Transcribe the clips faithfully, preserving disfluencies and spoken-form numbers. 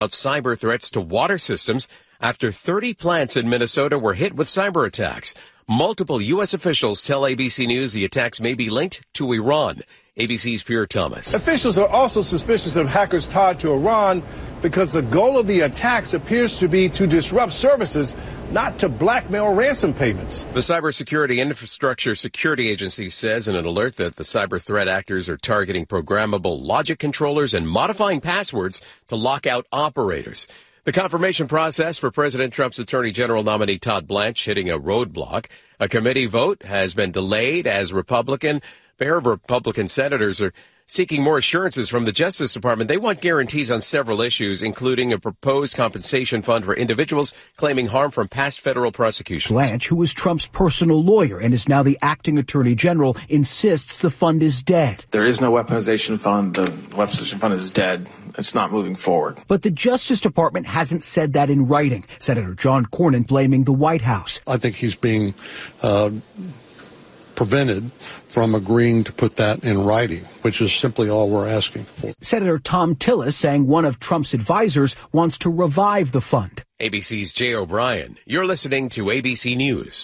cyber threats to water systems after thirty plants in Minnesota were hit with cyber attacks. Multiple U S officials tell A B C News the attacks may be linked to Iran. A B C's Pierre Thomas. Officials are also suspicious of hackers tied to Iran because the goal of the attacks appears to be to disrupt services, not to blackmail ransom payments. The Cybersecurity Infrastructure Security Agency says in an alert that the cyber threat actors are targeting programmable logic controllers and modifying passwords to lock out operators. The confirmation process for President Trump's Attorney General nominee Todd Blanche hitting a roadblock. A committee vote has been delayed as Republican, pair of Republican senators are seeking more assurances from the Justice Department. They want guarantees on several issues, including a proposed compensation fund for individuals claiming harm from past federal prosecutions. Blanche, who is Trump's personal lawyer and is now the acting attorney general, insists the fund is dead. There is no weaponization fund. The weaponization fund is dead. It's not moving forward. But the Justice Department hasn't said that in writing. Senator John Cornyn blaming the White House. I think he's being uh, prevented from agreeing to put that in writing, which is simply all we're asking for. Senator Tom Tillis saying one of Trump's advisors wants to revive the fund. A B C's Jay O'Brien. You're listening to A B C News.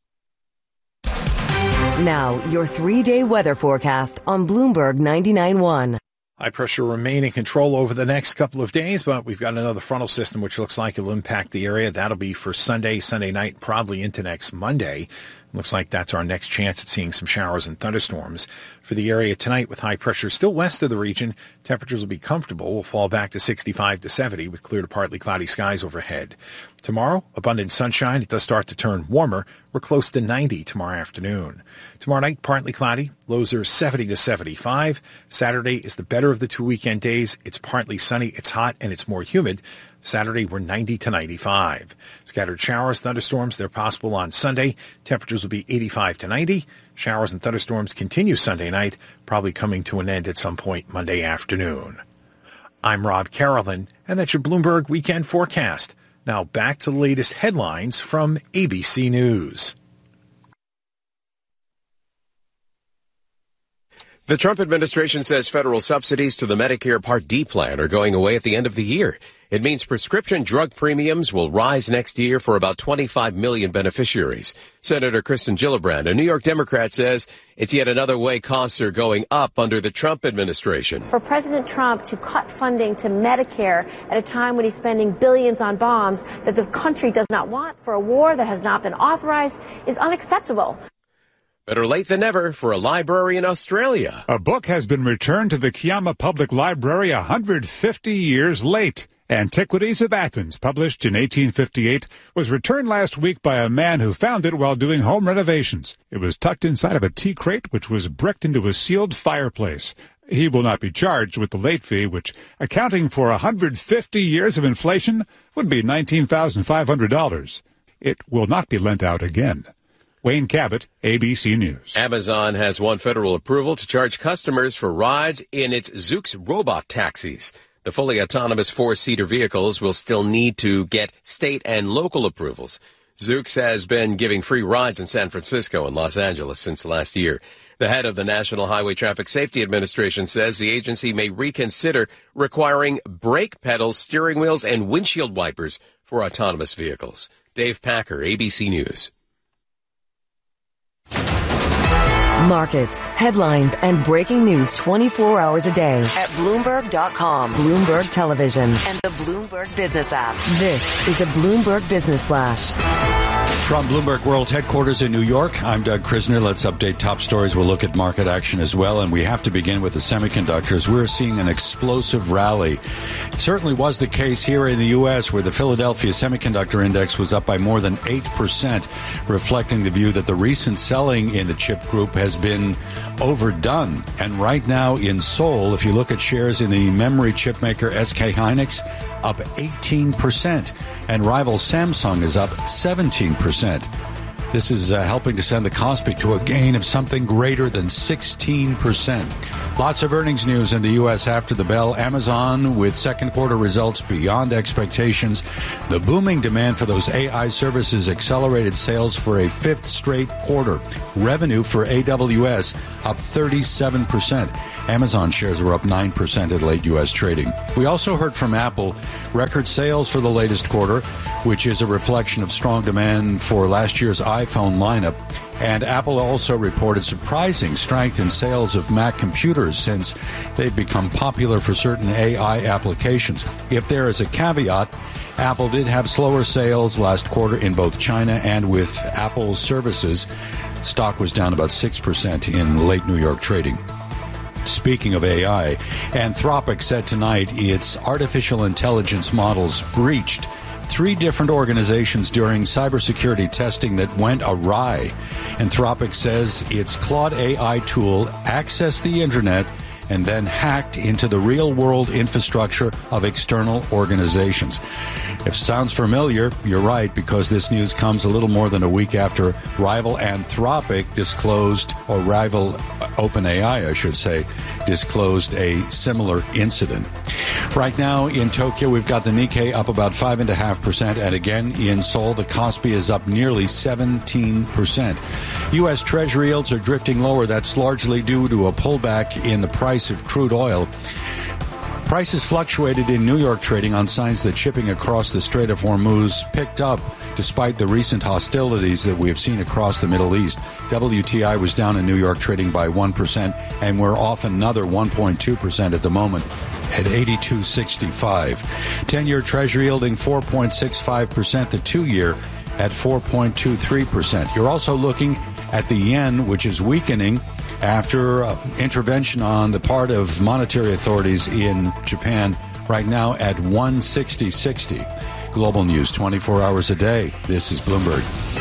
Now, your three-day weather forecast on Bloomberg ninety-nine point one. High pressure remain in control over the next couple of days, but we've got another frontal system which looks like it'll impact the area. That'll be for Sunday, Sunday night, probably into next Monday. Looks like that's our next chance at seeing some showers and thunderstorms for the area tonight with high pressure still west of the region. Temperatures will be comfortable. We'll fall back to sixty-five to seventy with clear to partly cloudy skies overhead. Tomorrow, abundant sunshine. It does start to turn warmer. We're close to ninety tomorrow afternoon. Tomorrow night, partly cloudy. Lows are seventy to seventy-five. Saturday is the better of the two weekend days. It's partly sunny, it's hot, and it's more humid. Saturday, we're ninety to ninety-five. Scattered showers, thunderstorms, they're possible on Sunday. Temperatures will be eighty-five to ninety. Showers and thunderstorms continue Sunday night, probably coming to an end at some point Monday afternoon. I'm Rob Carolyn, and that's your Bloomberg Weekend Forecast. Now back to the latest headlines from A B C News. The Trump administration says federal subsidies to the Medicare Part D plan are going away at the end of the year. It means prescription drug premiums will rise next year for about twenty-five million beneficiaries. Senator Kristen Gillibrand, a New York Democrat, says it's yet another way costs are going up under the Trump administration. For President Trump to cut funding to Medicare at a time when he's spending billions on bombs that the country does not want for a war that has not been authorized is unacceptable. Better late than never for a library in Australia. A book has been returned to the Kiama Public Library one hundred fifty years late. Antiquities of Athens, published in eighteen fifty-eight, was returned last week by a man who found it while doing home renovations. It was tucked inside of a tea crate, which was bricked into a sealed fireplace. He will not be charged with the late fee, which, accounting for one hundred fifty years of inflation, would be nineteen thousand five hundred dollars. It will not be lent out again. Wayne Cabot, A B C News. Amazon has won federal approval to charge customers for rides in its Zoox robot taxis. The fully autonomous four-seater vehicles will still need to get state and local approvals. Zoox has been giving free rides in San Francisco and Los Angeles since last year. The head of the National Highway Traffic Safety Administration says the agency may reconsider requiring brake pedals, steering wheels, and windshield wipers for autonomous vehicles. Dave Packer, A B C News. Markets, headlines, and breaking news twenty-four hours a day at Bloomberg dot com, Bloomberg Television, and the Bloomberg Business app. This is the Bloomberg Business Flash. From Bloomberg World Headquarters in New York, I'm Doug Krisner. Let's update top stories. We'll look at market action as well, and we have to begin with the semiconductors. We're seeing an explosive rally. It certainly was the case here in the U S, where the Philadelphia Semiconductor Index was up by more than eight percent, reflecting the view that the recent selling in the chip group has been overdone. And right now in Seoul, if you look at shares in the memory chip maker S K Hynix, up eighteen percent, and rival Samsung is up seventeen percent. This is uh, helping to send the Kospi to a gain of something greater than sixteen percent. Lots of earnings news in the U S after the bell. Amazon with second quarter results beyond expectations. The booming demand for those A I services accelerated sales for a fifth straight quarter. Revenue for A W S up thirty-seven percent. Amazon shares were up nine percent at late U S trading. We also heard from Apple record sales for the latest quarter, which is a reflection of strong demand for last year's iPhone lineup. And Apple also reported surprising strength in sales of Mac computers since they've become popular for certain A I applications. If there is a caveat, Apple did have slower sales last quarter in both China and with Apple services. Stock was down about six percent in late New York trading. Speaking of A I, Anthropic said tonight its artificial intelligence models breached three different organizations during cybersecurity testing that went awry. Anthropic says its Claude A I tool accessed the internet and then hacked into the real-world infrastructure of external organizations. If it sounds familiar, you're right, because this news comes a little more than a week after rival Anthropic disclosed, or rival OpenAI, I should say, disclosed a similar incident. Right now in Tokyo, we've got the Nikkei up about five point five percent, and again in Seoul, the Kospi is up nearly seventeen percent. U S Treasury yields are drifting lower. That's largely due to a pullback in the price of crude oil. Prices fluctuated in New York trading on signs that shipping across the Strait of Hormuz picked up despite the recent hostilities that we have seen across the Middle East. W T I was down in New York trading by one percent, and we're off another one point two percent at the moment at eighty-two sixty-five. ten-year Treasury yielding four point six five percent, the two-year at four point two three percent. You're also looking at the yen, which is weakening after uh, intervention on the part of monetary authorities in Japan, right now at one sixty sixty. Global news twenty-four hours a day. This is Bloomberg.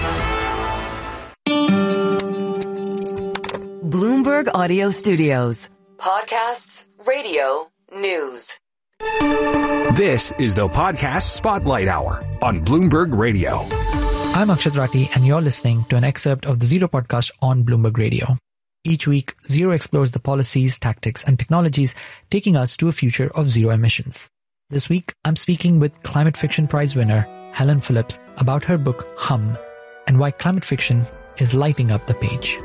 Bloomberg Audio Studios. Podcasts, radio, news. This is the Podcast Spotlight Hour on Bloomberg Radio. I'm Akshat Rathi, and you're listening to an excerpt of the Zero podcast on Bloomberg Radio. Each week, Zero explores the policies, tactics, and technologies taking us to a future of zero emissions. This week, I'm speaking with Climate Fiction Prize winner Helen Phillips about her book, Hum, and why climate fiction is lighting up the page.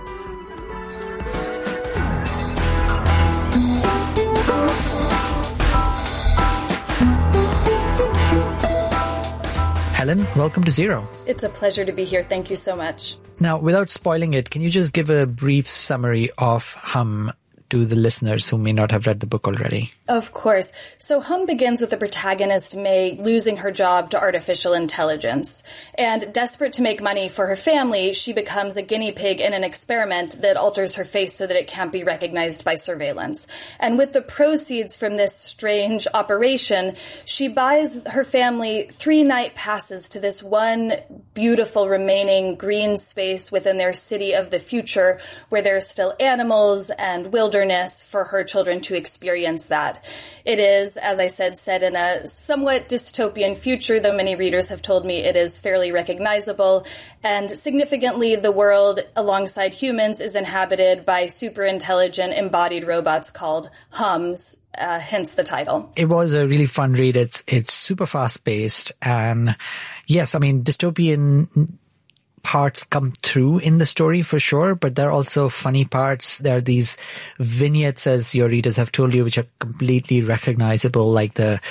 Helen, welcome to Zero. It's a pleasure to be here. Thank you so much. Now, without spoiling it, can you just give a brief summary of Hum to the listeners who may not have read the book already? Of course. So Hum begins with the protagonist, May, losing her job to artificial intelligence. And desperate to make money for her family, she becomes a guinea pig in an experiment that alters her face so that it can't be recognized by surveillance. And with the proceeds from this strange operation, she buys her family three night passes to this one beautiful remaining green space within their city of the future, where there's still animals and wilderness for her children to experience that. It is, as I said, set in a somewhat dystopian future, though many readers have told me it is fairly recognizable. And significantly, the world alongside humans is inhabited by super intelligent embodied robots called Hums, uh, hence the title. It was a really fun read. It's, it's super fast paced. And yes, I mean, dystopian parts come through in the story for sure, but there are also funny parts. There are these vignettes, as your readers have told you, which are completely recognizable, like the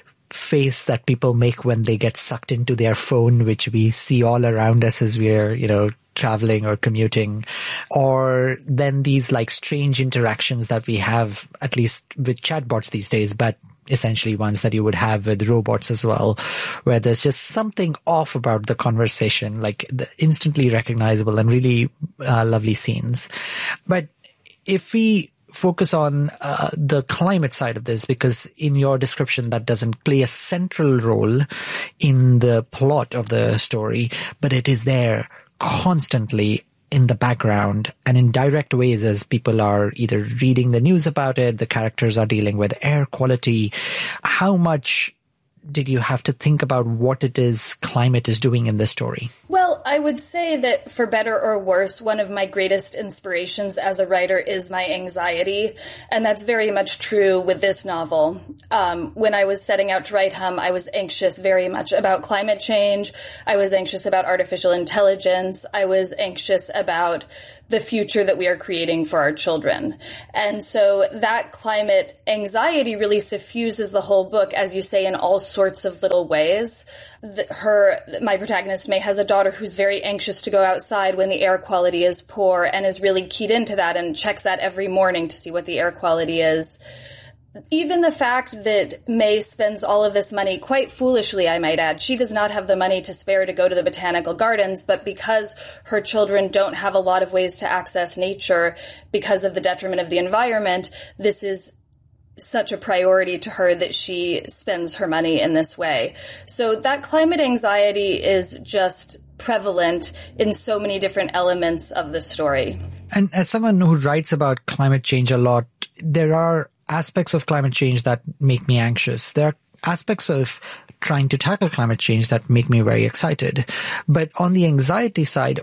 face that people make when they get sucked into their phone, which we see all around us as we're, you know, traveling or commuting, or then these like strange interactions that we have, at least with chatbots these days, but essentially ones that you would have with robots as well, where there's just something off about the conversation, like the instantly recognizable and really uh, lovely scenes. But if we focus on uh, the climate side of this, because in your description that doesn't play a central role in the plot of the story, but it is there constantly in the background and in direct ways as people are either reading the news about it, the characters are dealing with air quality. How much did you have to think about what it is climate is doing in this story? Well, Well, I would say that for better or worse, one of my greatest inspirations as a writer is my anxiety. And that's very much true with this novel. Um, when I was setting out to write Hum, I was anxious very much about climate change. I was anxious about artificial intelligence. I was anxious about the future that we are creating for our children. And so that climate anxiety really suffuses the whole book, as you say, in all sorts of little ways. The, her, my protagonist, May, has a daughter who's very anxious to go outside when the air quality is poor and is really keyed into that and checks that every morning to see what the air quality is. Even the fact that May spends all of this money, quite foolishly, I might add, she does not have the money to spare to go to the botanical gardens, but because her children don't have a lot of ways to access nature because of the detriment of the environment, this is such a priority to her that she spends her money in this way. So that climate anxiety is just prevalent in so many different elements of the story. And as someone who writes about climate change a lot, there are aspects of climate change that make me anxious. There are aspects of trying to tackle climate change that make me very excited. But on the anxiety side,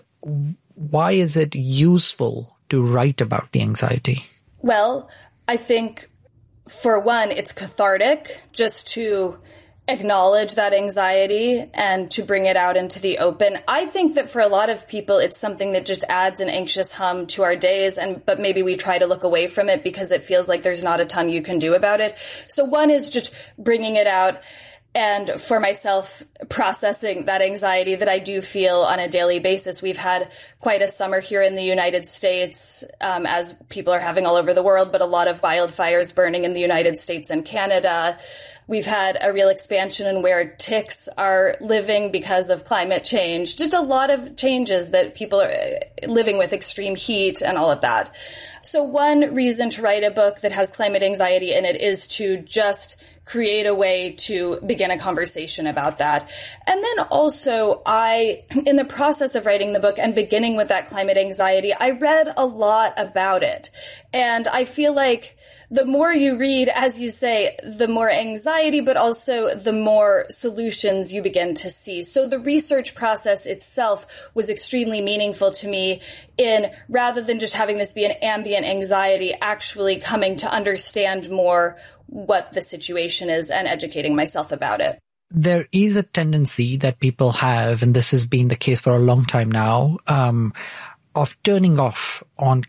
why is it useful to write about the anxiety? Well, I think, for one, it's cathartic just to acknowledge that anxiety and to bring it out into the open. I think that for a lot of people, it's something that just adds an anxious hum to our days, and but maybe we try to look away from it because it feels like there's not a ton you can do about it. So one is just bringing it out, and for myself, processing that anxiety that I do feel on a daily basis. We've had quite a summer here in the United States, um, as people are having all over the world, but a lot of wildfires burning in the United States and Canada. We've had a real expansion in where ticks are living because of climate change. Just a lot of changes that people are living with, extreme heat and all of that. So one reason to write a book that has climate anxiety in it is to just create a way to begin a conversation about that. And then also, I, in the process of writing the book and beginning with that climate anxiety, I read a lot about it. And I feel like the more you read, as you say, the more anxiety, but also the more solutions you begin to see. So the research process itself was extremely meaningful to me in, rather than just having this be an ambient anxiety, actually coming to understand more what the situation is and educating myself about it. There is a tendency that people have, and this has been the case for a long time now, um, of turning off on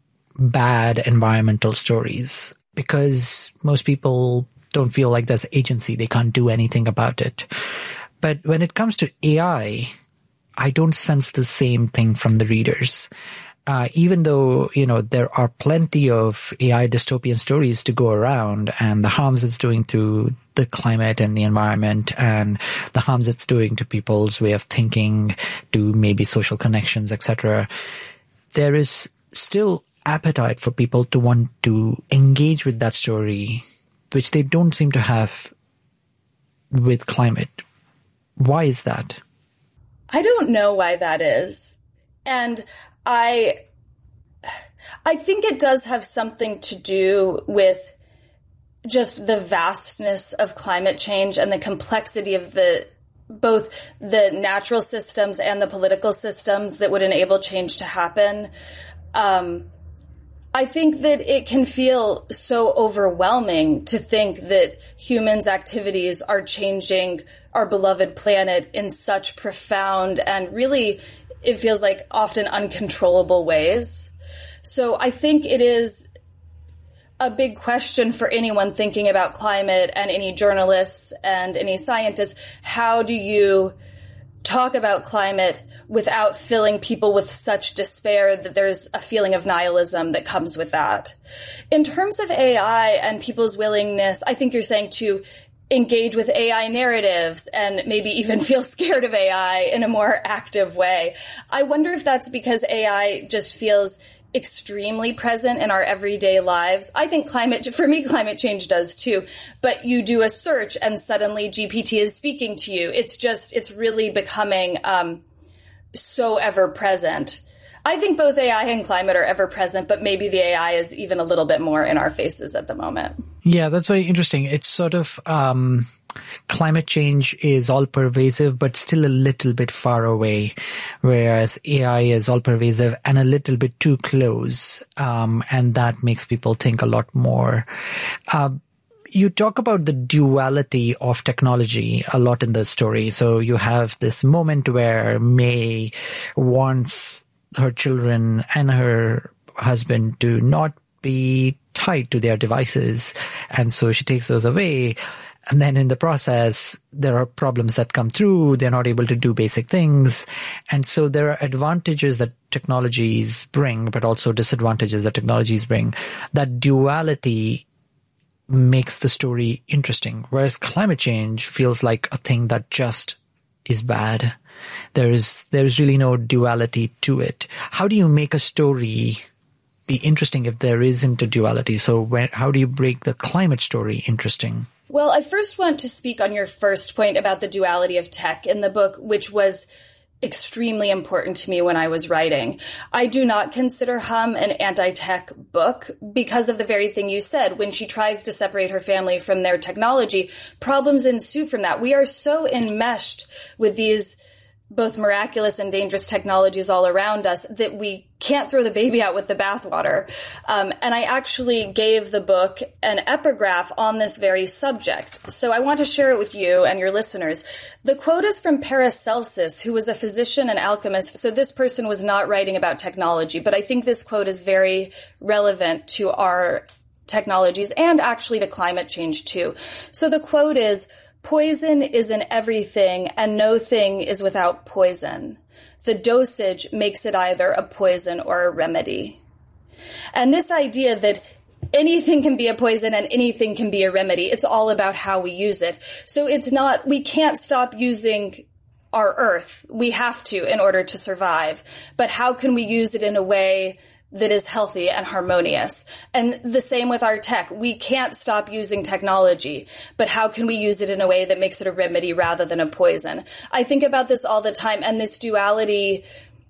bad environmental stories because most people don't feel like there's agency. They can't do anything about it. But when it comes to A I, I don't sense the same thing from the readers. Uh, even though, you know, there are plenty of A I dystopian stories to go around and the harms it's doing to the climate and the environment and the harms it's doing to people's way of thinking, to maybe social connections, et cetera, there is still appetite for people to want to engage with that story, which they don't seem to have with climate. Why is that? I don't know why that is. And I I think it does have something to do with just the vastness of climate change and the complexity of the both the natural systems and the political systems that would enable change to happen. Um, I think that it can feel so overwhelming to think that humans' activities are changing our beloved planet in such profound and really, it feels like often uncontrollable ways. So I think it is a big question for anyone thinking about climate and any journalists and any scientists. How do you talk about climate without filling people with such despair that there's a feeling of nihilism that comes with that? In terms of A I and people's willingness, I think you're saying to engage with A I narratives and maybe even feel scared of A I in a more active way. I wonder if that's because A I just feels extremely present in our everyday lives. I think climate, for me, climate change does too. But you do a search and suddenly G P T is speaking to you. It's just, it's really becoming um, so ever present. I think both A I and climate are ever present, but maybe the A I is even a little bit more in our faces at the moment. Yeah, that's very interesting. It's sort of, um, climate change is all pervasive, but still a little bit far away, whereas A I is all pervasive and a little bit too close. Um, and that makes people think a lot more. Uh, you talk about the duality of technology a lot in the story. So you have this moment where May wants her children and her husband to not be tied to their devices. And so she takes those away. And then in the process, there are problems that come through. They're not able to do basic things. And so there are advantages that technologies bring, but also disadvantages that technologies bring. That duality makes the story interesting, whereas climate change feels like a thing that just is bad. There is, there is really no duality to it. How do you make a story be interesting if there isn't a duality? So where, how do you break the climate story interesting? Well, I first want to speak on your first point about the duality of tech in the book, which was extremely important to me when I was writing. I do not consider Hum an anti-tech book because of the very thing you said. When she tries to separate her family from their technology, problems ensue from that. We are so enmeshed with these both miraculous and dangerous technologies all around us that we can't throw the baby out with the bathwater. Um, and I actually gave the book an epigraph on this very subject. So I want to share it with you and your listeners. The quote is from Paracelsus, who was a physician and alchemist. So this person was not writing about technology, but I think this quote is very relevant to our technologies and actually to climate change too. So the quote is, "Poison is in everything, and no thing is without poison. The dosage makes it either a poison or a remedy." And this idea that anything can be a poison and anything can be a remedy, it's all about how we use it. So it's not, we can't stop using our earth. We have to in order to survive. But how can we use it in a way that is healthy and harmonious? And the same with our tech. We can't stop using technology, but how can we use it in a way that makes it a remedy rather than a poison? I think about this all the time, and this duality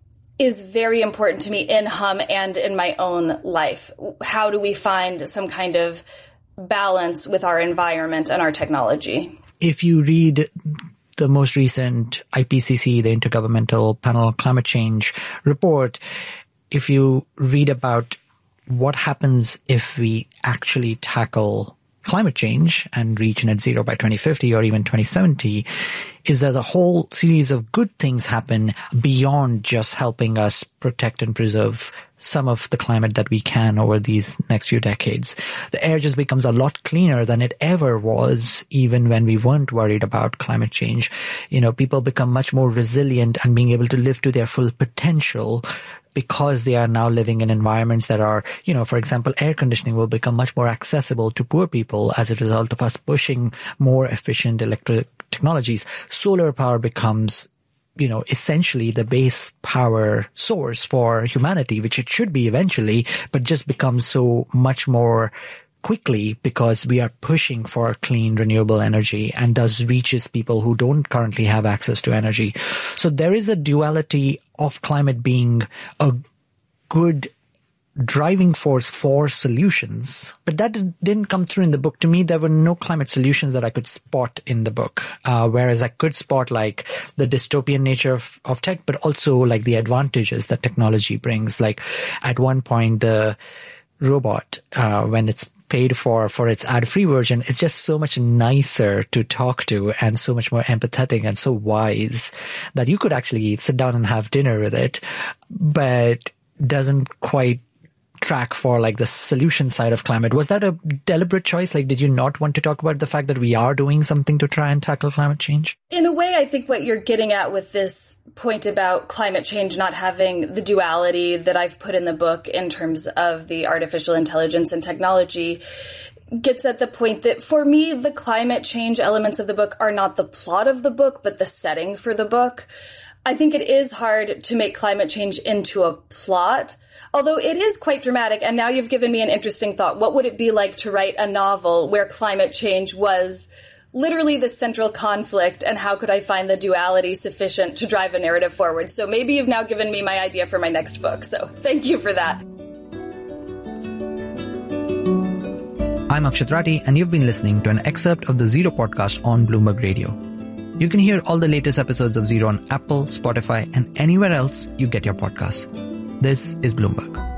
is very important to me in Hum and in my own life. How do we find some kind of balance with our environment and our technology? If you read the most recent I P C C, the Intergovernmental Panel on Climate Change report, if you read about what happens if we actually tackle climate change and reach net zero by twenty fifty or even twenty seventy, is that a whole series of good things happen beyond just helping us protect and preserve some of the climate that we can over these next few decades. The air just becomes a lot cleaner than it ever was, even when we weren't worried about climate change. You know, people become much more resilient and being able to live to their full potential because they are now living in environments that are, you know, for example, air conditioning will become much more accessible to poor people as a result of us pushing more efficient electric technologies. Solar power becomes, you know, essentially the base power source for humanity, which it should be eventually, but just becomes so much more quickly because we are pushing for clean, renewable energy and thus reaches people who don't currently have access to energy. So there is a duality of climate being a good driving force for solutions, but that didn't come through in the book. To me, there were no climate solutions that I could spot in the book, uh, whereas I could spot like the dystopian nature of, of tech, but also like the advantages that technology brings. Like at one point, the robot, uh, when it's paid for for its ad-free version, it's just so much nicer to talk to and so much more empathetic and so wise that you could actually sit down and have dinner with it, but doesn't quite track for like the solution side of climate. Was that a deliberate choice? Like, did you not want to talk about the fact that we are doing something to try and tackle climate change? In a way, I think what you're getting at with this point about climate change not having the duality that I've put in the book in terms of the artificial intelligence and technology gets at the point that for me, the climate change elements of the book are not the plot of the book, but the setting for the book. I think it is hard to make climate change into a plot, although it is quite dramatic. And now you've given me an interesting thought. What would it be like to write a novel where climate change was literally the central conflict, and how could I find the duality sufficient to drive a narrative forward? So maybe you've now given me my idea for my next book. So thank you for that. I'm Akshat Rathi, and you've been listening to an excerpt of the Zero podcast on Bloomberg Radio. You can hear all the latest episodes of Zero on Apple, Spotify, and anywhere else you get your podcasts. This is Bloomberg.